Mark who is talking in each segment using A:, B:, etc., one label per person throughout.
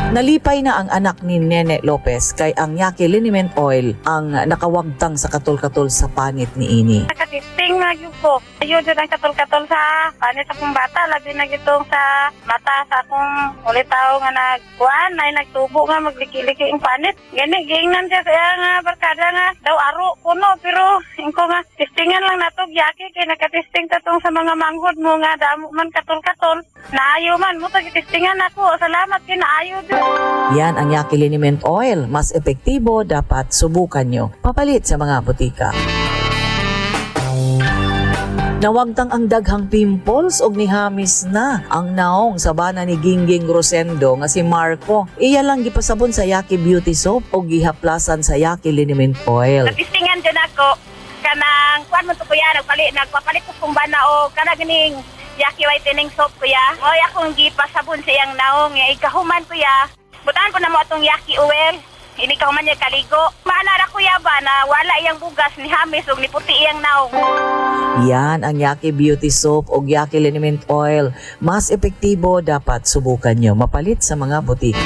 A: Nalipay na ang anak ni Nene Lopez kay ang Yaqui Liniment Oil ang nakawagtang sa katol-katol sa panit ni ini.
B: Nakatisting na yun ko. Ayun dyan ang katol-katol sa panit akong bata. Labi na gitong sa mata sa akong ulitaw nga nagkuhan. Ay nagtubo nga magliki-liki ang panit. Gani, gingnan siya kaya nga barkada nga daw aro kuno. Pero ko nga tistingan lang na to Yaqui kay nakatisting tatong sa mga manghod mo nga damo man katol-katol. Naayo man mo tagitistingan ako. Salamat kay naayo dyan.
A: Yan ang Yaqui Liniment Oil. Mas epektibo, dapat subukan nyo. Papalit sa mga butika. Nawagtang ang daghang pimples og nihamis na ang naong sa bana ni Gingging Rosendo nga si Marco. Iya lang gipasabon sa Yaqui Beauty Soap o gihaplasan sa Yaqui Liniment Oil.
B: Natistingan dyan ako. Kanang kuan mo to kuya, nagpapalit ko kung bana o kanang ganing Yaqui Whitening Soap kuya. Oy akong gipasabon sa iyang naong nga ikahuman kuya. Butaan ko na mo itong Yaqui Oil. Hindi ka man niya kaligo. Maanara kuya ba na wala iyang bugas ni hamis o ni puti iyang naong.
A: Yan ang Yaqui Beauty Soap o Yaqui Liniment Oil. Mas epektibo, dapat subukan nyo. Mapalit sa mga butika.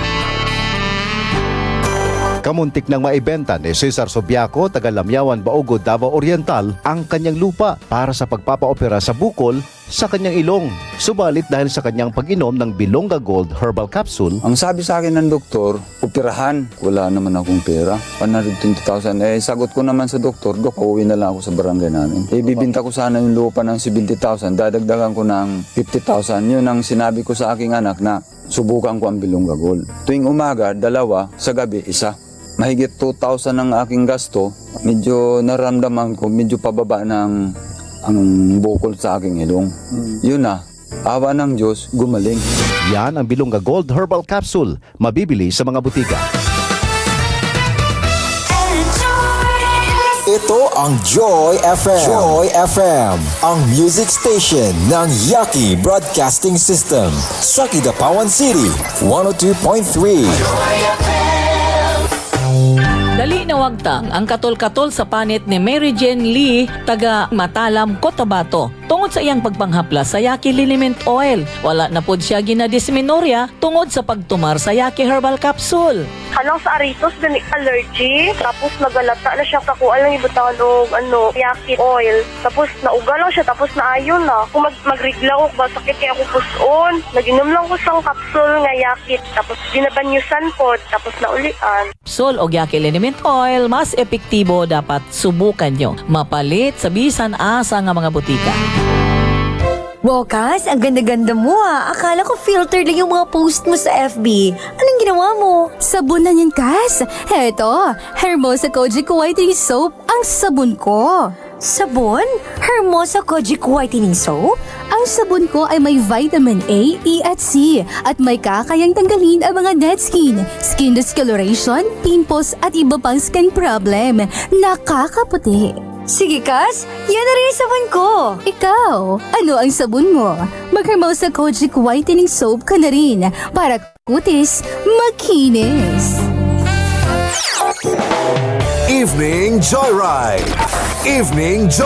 C: Kamuntik nang maibenta ni Cesar Sobiaco, taga Lamyawan, Baugod, Davao Oriental ang kanyang lupa para sa pagpapaopera sa bukol sa kanyang ilong. Subalit dahil sa kanyang pag-inom ng Bilonga Gold Herbal Capsule,
D: ang sabi sa akin ng doktor, operahan. Wala naman akong pera. 120,000. Sagot ko naman sa doktor, Dok, uuwi na lang ako sa barangay namin. Bibinta ko sana yung lupa ng 70,000. Dadagdagan ko ng 50,000. Yun ang sinabi ko sa aking anak na subukan ko ang Bilonga Gold. Tuwing umaga, 2. Sa gabi, 1. Mahigit 2,000 ang aking gasto. Medyo naramdaman ko, medyo pababa ng ang bukol sa aking ilong. Yun na, awa ng Diyos, gumaling.
C: yan ang Bilonga Gold Herbal Capsule. Mabibili sa mga butika.
E: Ito ang Joy FM. Joy FM, ang music station ng Yaqui Broadcasting System. Sa Kidapawan City, 102.3.
A: Dali na wagtang ang katol-katol sa panit ni Mary Jane Lee, taga Matalam, Cotabato. Tungod sa iyang pagpanghaplas sa Yaqui Liniment Oil, wala na pod siya ginadismenorrhea tungod sa pagtumar sa Yaqui Herbal Capsule.
B: Alang sa aritos, gani allergy. Tapos nagalata na siya kakuha lang ibutangan og Yaqui oil. Tapos nauga lang siya, tapos naayon na. Kung magrigla ko, ba sakit kaya ako puson. Naginom lang ko sang capsule nga Yaqui. Tapos ginabanyusan po, tapos naulian.
A: Capsule o Yaqui Liniment Oil, mas epektibo, dapat subukan nyo. Mapalit sa bisan asa nga mga butika.
F: Wow, Kas, ang ganda-ganda mo ah. Akala ko filter lang yung mga post mo sa FB. Anong ginawa mo?
G: Sabon na yan, Kas. Heto, Hermosa Kojic Whitening Soap ang sabon ko.
F: Sabon? Hermosa Kojic Whitening Soap?
G: Ang sabon ko ay may vitamin A, E at C at may kakayang tanggalin ang mga dead skin, skin discoloration, pimples at iba pang skin problem. Nakakaputi.
F: Sige, Kas. Yan na rin yung sabon ko.
G: Ikaw, ano ang sabon mo? Mag-Hermosa Kojic Whitening Soap ka na rin para kutis makinis.
E: Evening Joyride. Evening Joyride.